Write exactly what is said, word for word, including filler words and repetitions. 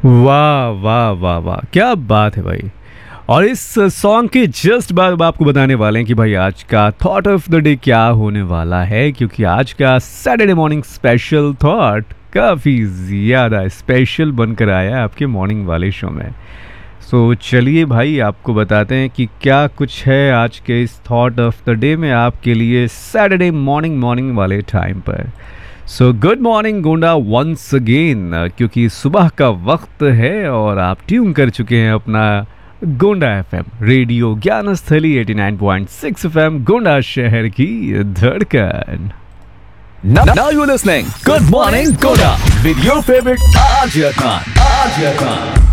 वाह वाह वाह वाह, क्या बात है भाई। और इस सॉन्ग के जस्ट बाद अब आपको बताने वाले हैं कि भाई आज का थॉट ऑफ द डे क्या होने वाला है, क्योंकि आज का सैटरडे मॉर्निंग स्पेशल थॉट काफ़ी ज़्यादा स्पेशल बनकर आया है आपके मॉर्निंग वाले शो में। सो so, चलिए भाई आपको बताते हैं कि क्या कुछ है आज के इस थॉट ऑफ द डे में आपके लिए सैटरडे मॉर्निंग मॉर्निंग वाले टाइम पर। So good morning Gonda once again, क्योंकि सुबह का वक्त है और आप ट्यून कर चुके हैं अपना Gonda FM radio Gyansthali eighty nine point six FM, Gonda शहर की धड़कन। Now, now you're listening. Good morning, Koda, with your favorite Arjun Khan. Arjun Khan.